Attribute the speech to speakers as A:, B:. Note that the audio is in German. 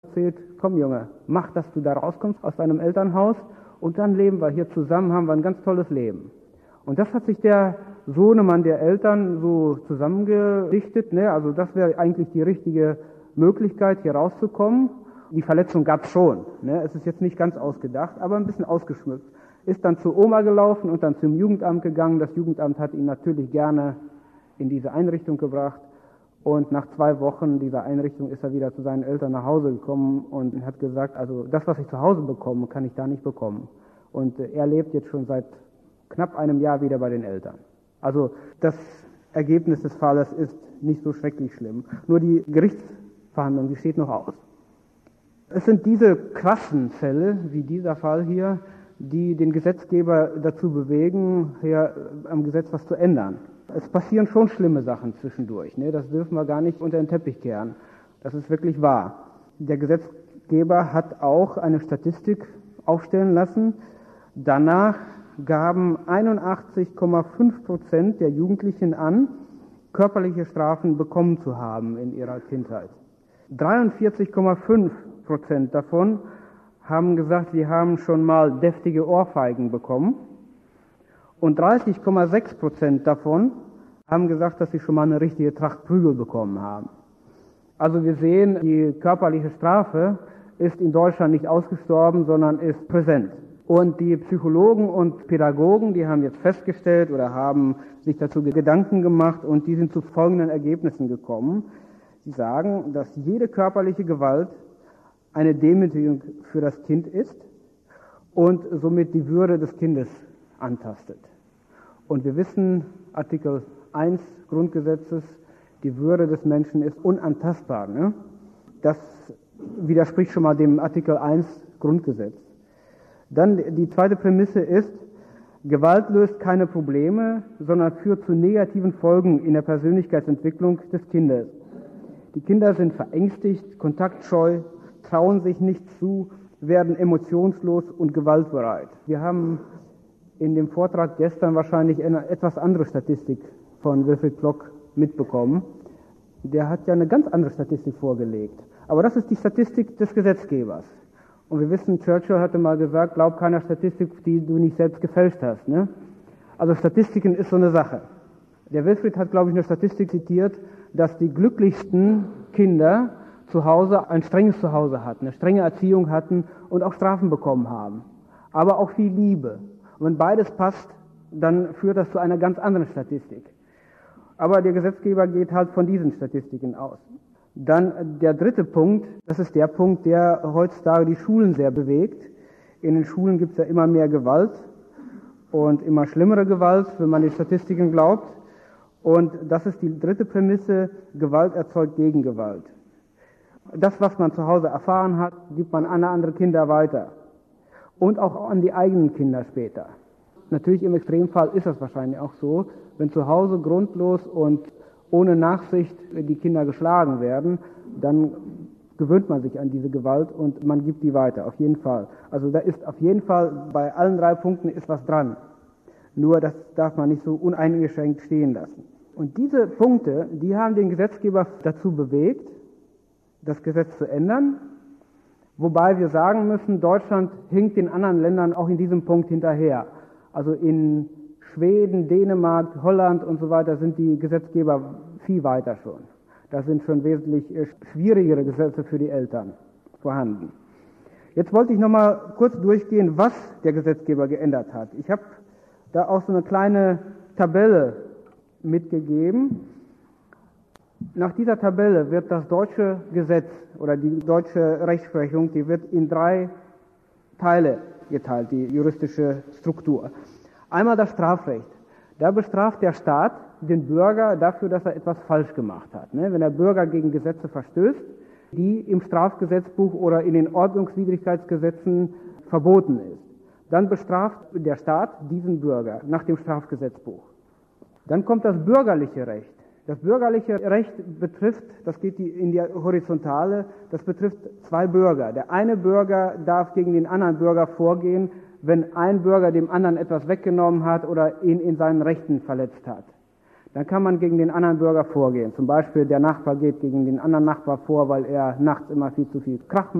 A: erzählt, komm Junge, mach, dass du da rauskommst aus deinem Elternhaus und dann leben wir hier zusammen, haben wir ein ganz tolles Leben. Und das hat sich der Sohnemann der Eltern so zusammengedichtet, ne? Also das wäre eigentlich die richtige Möglichkeit, hier rauszukommen. Die Verletzung gab es schon, ne? Es ist jetzt nicht ganz ausgedacht, aber ein bisschen ausgeschmückt. Ist dann zur Oma gelaufen und dann zum Jugendamt gegangen. Das Jugendamt hat ihn natürlich gerne in diese Einrichtung gebracht. Und nach 2 Wochen dieser Einrichtung ist er wieder zu seinen Eltern nach Hause gekommen und hat gesagt, also das, was ich zu Hause bekomme, kann ich da nicht bekommen. Und er lebt jetzt schon seit knapp einem Jahr wieder bei den Eltern. Also das Ergebnis des Falles ist nicht so schrecklich schlimm. Nur die Gerichtsverhandlung, die steht noch aus. Es sind diese krassen Fälle, wie dieser Fall hier, die den Gesetzgeber dazu bewegen, hier am Gesetz was zu ändern. Es passieren schon schlimme Sachen zwischendurch, ne? Das dürfen wir gar nicht unter den Teppich kehren. Das ist wirklich wahr. Der Gesetzgeber hat auch eine Statistik aufstellen lassen. Danach gaben 81,5% der Jugendlichen an, körperliche Strafen bekommen zu haben in ihrer Kindheit. 43,5% davon haben gesagt, sie haben schon mal deftige Ohrfeigen bekommen. Und 30,6% davon haben gesagt, dass sie schon mal eine richtige Tracht Prügel bekommen haben. Also wir sehen, die körperliche Strafe ist in Deutschland nicht ausgestorben, sondern ist präsent. Und die Psychologen und Pädagogen, die haben jetzt festgestellt oder haben sich dazu Gedanken gemacht und die sind zu folgenden Ergebnissen gekommen. Sie sagen, dass jede körperliche Gewalt eine Demütigung für das Kind ist und somit die Würde des Kindes antastet. Und wir wissen, Artikel 1 Grundgesetzes, die Würde des Menschen ist unantastbar. Ne? Das widerspricht schon mal dem Artikel 1 Grundgesetz. Dann die zweite Prämisse ist, Gewalt löst keine Probleme, sondern führt zu negativen Folgen in der Persönlichkeitsentwicklung des Kindes. Die Kinder sind verängstigt, kontaktscheu, trauen sich nicht zu, werden emotionslos und gewaltbereit. Wir haben in dem Vortrag gestern wahrscheinlich eine etwas andere Statistik von Wilfried Plock mitbekommen. Der hat ja eine ganz andere Statistik vorgelegt. Aber das ist die Statistik des Gesetzgebers. Und wir wissen, Churchill hatte mal gesagt, glaub keiner Statistik, die du nicht selbst gefälscht hast. Ne? Also Statistiken ist so eine Sache. Der Wilfried hat, glaube ich, eine Statistik zitiert, dass die glücklichsten Kinder zu Hause ein strenges Zuhause hatten, eine strenge Erziehung hatten und auch Strafen bekommen haben. Aber auch viel Liebe. Und wenn beides passt, dann führt das zu einer ganz anderen Statistik. Aber der Gesetzgeber geht halt von diesen Statistiken aus. Dann der dritte Punkt, das ist der Punkt, der heutzutage die Schulen sehr bewegt. In den Schulen gibt es ja immer mehr Gewalt und immer schlimmere Gewalt, wenn man den Statistiken glaubt. Und das ist die dritte Prämisse, Gewalt erzeugt Gegengewalt. Das, was man zu Hause erfahren hat, gibt man an andere Kinder weiter. Und auch an die eigenen Kinder später. Natürlich im Extremfall ist das wahrscheinlich auch so, wenn zu Hause grundlos und ohne Nachsicht die Kinder geschlagen werden, dann gewöhnt man sich an diese Gewalt und man gibt die weiter, auf jeden Fall. Also da ist auf jeden Fall, bei allen 3 Punkten ist was dran. Nur das darf man nicht so uneingeschränkt stehen lassen. Und diese Punkte, die haben den Gesetzgeber dazu bewegt, das Gesetz zu ändern, wobei wir sagen müssen, Deutschland hinkt den anderen Ländern auch in diesem Punkt hinterher. Also in Schweden, Dänemark, Holland und so weiter sind die Gesetzgeber viel weiter schon. Da sind schon wesentlich schwierigere Gesetze für die Eltern vorhanden. Jetzt wollte ich noch mal kurz durchgehen, was der Gesetzgeber geändert hat. Ich habe da auch so eine kleine Tabelle mitgegeben. Nach dieser Tabelle wird das deutsche Gesetz oder die deutsche Rechtsprechung, die wird in 3 Teile geteilt, die juristische Struktur. Einmal das Strafrecht. Da bestraft der Staat den Bürger dafür, dass er etwas falsch gemacht hat. Wenn der Bürger gegen Gesetze verstößt, die im Strafgesetzbuch oder in den Ordnungswidrigkeitsgesetzen verboten ist, dann bestraft der Staat diesen Bürger nach dem Strafgesetzbuch. Dann kommt das bürgerliche Recht. Das bürgerliche Recht betrifft, das geht in die Horizontale, das betrifft 2 Bürger. Der eine Bürger darf gegen den anderen Bürger vorgehen, wenn ein Bürger dem anderen etwas weggenommen hat oder ihn in seinen Rechten verletzt hat. dann kann man gegen den anderen Bürger vorgehen. Zum Beispiel der Nachbar geht gegen den anderen Nachbar vor, weil er nachts immer viel zu viel Krach